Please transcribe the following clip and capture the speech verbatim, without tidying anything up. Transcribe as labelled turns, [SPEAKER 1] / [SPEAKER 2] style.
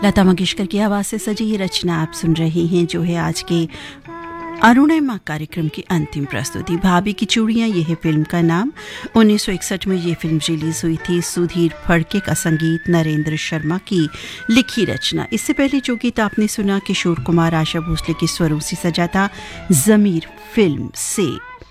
[SPEAKER 1] लता मंगेशकर की आवाज़ से सजी ये रचना आप सुन रहे हैं, जो है आज के अरुणिमा कार्यक्रम की अंतिम प्रस्तुति। भाभी की चूड़ियां, यह है फिल्म का नाम। उन्नीस सौ इकसठ में यह फिल्म रिलीज हुई थी। सुधीर फड़के का संगीत, नरेंद्र शर्मा की लिखी रचना। इससे पहले जो गीत आपने सुना किशोर कुमार, आशा भोसले के स्वरों से सजा था, ज़मीर फिल्म से।